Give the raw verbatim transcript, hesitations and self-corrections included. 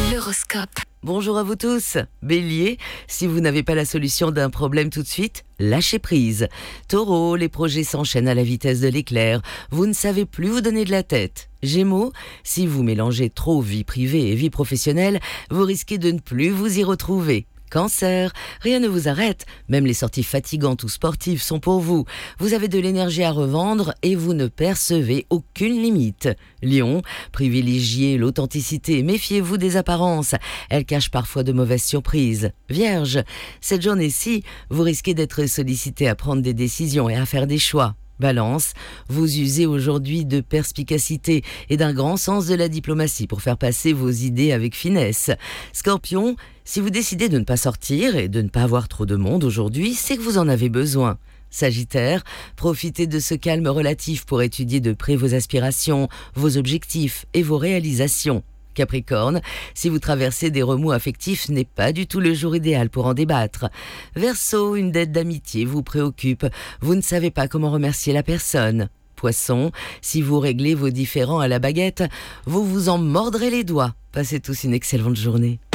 L'horoscope. Bonjour à vous tous. Bélier, si vous n'avez pas la solution d'un problème tout de suite, lâchez prise. Taureau, les projets s'enchaînent à la vitesse de l'éclair. Vous ne savez plus vous donner de la tête. Gémeaux, si vous mélangez trop vie privée et vie professionnelle, vous risquez de ne plus vous y retrouver. Cancer, rien ne vous arrête, même les sorties fatigantes ou sportives sont pour vous. Vous avez de l'énergie à revendre et vous ne percevez aucune limite. Lion, privilégiez l'authenticité, méfiez-vous des apparences, elles cachent parfois de mauvaises surprises. Vierge, cette journée-ci, vous risquez d'être sollicité à prendre des décisions et à faire des choix. Balance, vous usez aujourd'hui de perspicacité et d'un grand sens de la diplomatie pour faire passer vos idées avec finesse. Scorpion, si vous décidez de ne pas sortir et de ne pas avoir trop de monde aujourd'hui, c'est que vous en avez besoin. Sagittaire, profitez de ce calme relatif pour étudier de près vos aspirations, vos objectifs et vos réalisations. Capricorne, si vous traversez des remous affectifs, ce n'est pas du tout le jour idéal pour en débattre. Verseau, une dette d'amitié vous préoccupe. Vous ne savez pas comment remercier la personne. Poisson, si vous réglez vos différends à la baguette, vous vous en mordrez les doigts. Passez tous une excellente journée.